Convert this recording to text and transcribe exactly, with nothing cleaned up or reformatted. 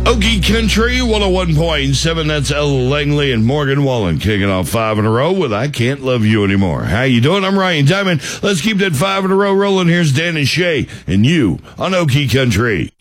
Okie Country one oh one point seven, that's Ella Langley and Morgan Wallen kicking off five in a row with I Can't Love You Anymore. How you doing? I'm Ryan Diamond. Let's keep that five in a row rolling. Here's Dan and Shay and you on Okie Country.